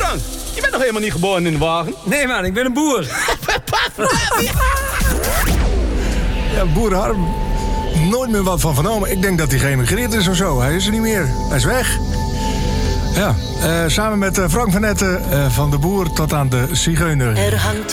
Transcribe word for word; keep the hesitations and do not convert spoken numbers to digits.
Frank, je bent nog helemaal niet geboren in de wagen. Nee man, ik ben een boer. Ja, boer Harm. Nooit meer wat van vernomen. Ik denk dat hij geëmigreerd is of zo. Hij is er niet meer. Hij is weg. Ja, uh, samen met uh, Frank van Etten, uh, van de boer tot aan de zigeuner. Er hangt